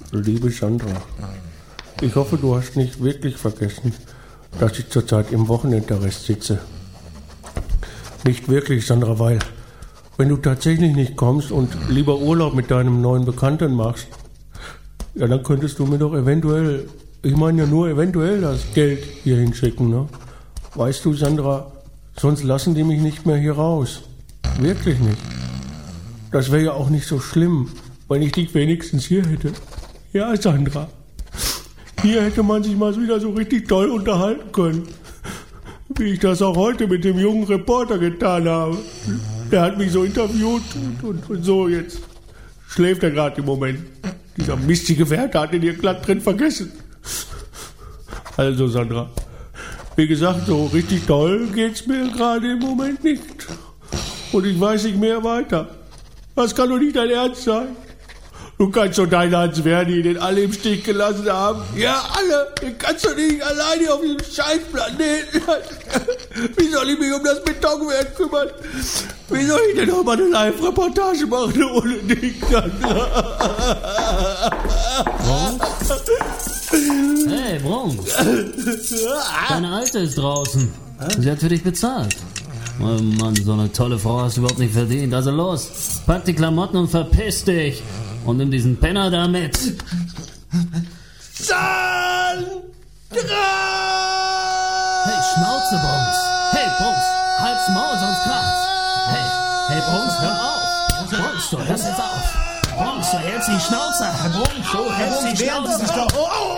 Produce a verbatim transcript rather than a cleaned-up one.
Liebe Sandra, ich hoffe, du hast nicht wirklich vergessen, dass ich zurzeit im Wochenendarrest sitze. Nicht wirklich, Sandra, weil wenn du tatsächlich nicht kommst und lieber Urlaub mit deinem neuen Bekannten machst, ja, dann könntest du mir doch eventuell, ich meine ja nur eventuell das Geld hier hinschicken, ne? Weißt du, Sandra, sonst lassen die mich nicht mehr hier raus. Wirklich nicht. Das wäre ja auch nicht so schlimm, wenn ich dich wenigstens hier hätte. Ja, Sandra. Hier hätte man sich mal wieder so richtig toll unterhalten können. Wie ich das auch heute mit dem jungen Reporter getan habe. Der hat mich so interviewt und, und, und so, jetzt schläft er gerade im Moment. Dieser mistige Wärter hat ihn hier glatt drin vergessen. Also, Sandra, wie gesagt, so richtig toll geht's mir gerade im Moment nicht. Und ich weiß nicht mehr weiter. Das kann doch nicht dein Ernst sein. Du kannst doch deinen Hans Verdi, den alle im Stich gelassen haben. Ja, alle. Den kannst du nicht alleine auf diesem Scheißplaneten lassen. Wie soll ich mich um das Betonwerk kümmern? Wie soll ich denn noch mal eine Live-Reportage machen ohne dich, Sandra? Hey, Bronx. Deine Alte ist draußen. Sie hat für dich bezahlt. Oh Mann, so eine tolle Frau hast du überhaupt nicht verdient. Also los, pack die Klamotten und verpiss dich. Und nimm diesen Penner da mit. Sandra! Hey, Schnauze, Bronx. Hey, Bronx, halt's Maul, sonst kracht's. Hey, hey, Bronx, hör auf. Bronx, du hörst jetzt auf. Bronx, du hältst die Schnauze. Bronx, du hältst die Schnauze.